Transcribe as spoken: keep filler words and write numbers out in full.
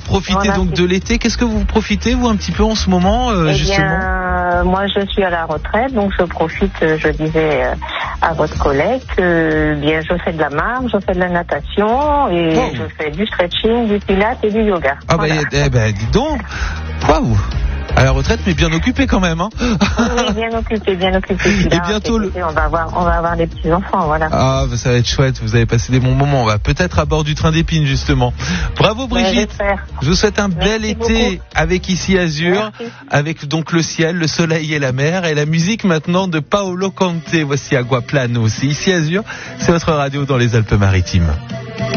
profitez Voilà, donc c'est- de l'été. Qu'est-ce que vous profitez, vous, un petit peu en ce moment, euh, Eh justement bien, moi, je suis à la retraite, donc je profite, euh, je disais euh, à votre collègue, que bien, je fais de la marche, je fais de la natation et Wow. je fais du stretching, du pilates et du yoga. Ah bah, Voilà. eh ben, dis donc. Waouh. À la retraite, mais bien occupé quand même, hein. Oui, bien occupé, bien occupé. Puis Et là, bientôt cet le- été, on va avoir, on va avoir des petits enfants, voilà. Ah, bah, ça va être chouette. Vous avez passé des bons moments. On va peut-être à bord du train d'épines, justement. Bravo, Ouais, Brigitte. j'espère. Je vous souhaite un bel Merci été beaucoup. avec Ici Azur, Merci. avec donc le ciel, le soleil et la mer, et la musique maintenant de Paolo Conte. Voici Agua Plano. C'est Ici Azur, c'est votre radio dans les Alpes-Maritimes.